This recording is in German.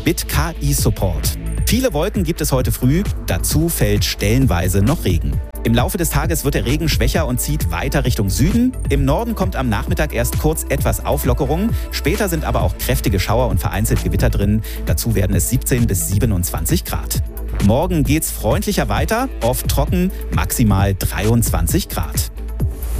mit KI-Support. Viele Wolken gibt es heute früh, dazu fällt stellenweise noch Regen. Im Laufe des Tages wird der Regen schwächer und zieht weiter Richtung Süden. Im Norden kommt am Nachmittag erst kurz etwas Auflockerung. Später sind aber auch kräftige Schauer und vereinzelt Gewitter drin. Dazu werden es 17 bis 27 Grad. Morgen geht's freundlicher weiter, oft trocken, maximal 23 Grad.